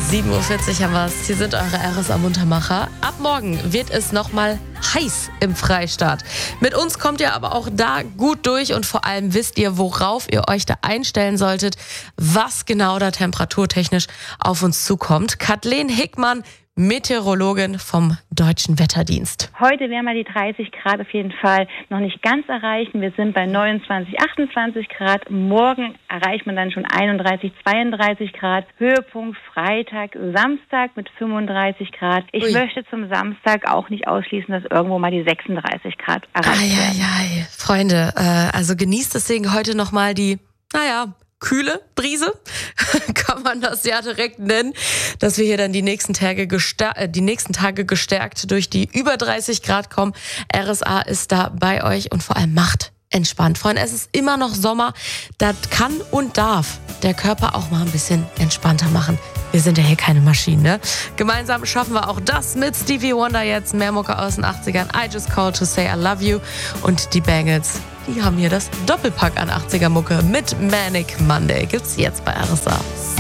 7:40 Uhr haben wir es. Hier sind eure RSA-Muntermacher. Ab morgen wird es nochmal heiß im Freistaat. Mit uns kommt ihr aber auch da gut durch und vor allem wisst ihr, worauf ihr euch da einstellen solltet, was genau da temperaturtechnisch auf uns zukommt. Kathleen Hickmann, Meteorologin vom Deutschen Wetterdienst. Heute werden wir die 30 Grad auf jeden Fall noch nicht ganz erreichen. Wir sind bei 29, 28 Grad. Morgen erreicht man dann schon 31, 32 Grad. Höhepunkt Freitag, Samstag mit 35 Grad. Ich möchte zum Samstag auch nicht ausschließen, dass irgendwo mal die 36 Grad erreicht werden. Freunde, also genießt deswegen heute nochmal die, kühle Brise, kann man das ja direkt nennen, dass wir hier dann die nächsten Tage gestärkt durch die über 30 Grad kommen. RSA ist da bei euch und vor allem macht entspannt. Freunde, es ist immer noch Sommer, das kann und darf der Körper auch mal ein bisschen entspannter machen. Wir sind ja hier keine Maschinen, ne? Gemeinsam schaffen wir auch das mit Stevie Wonder jetzt. Mehr Mucke aus den 80ern. I Just Called to Say I Love You. Und die Bangles, die haben hier das Doppelpack an 80er Mucke mit Manic Monday. Gibt's jetzt bei RSA.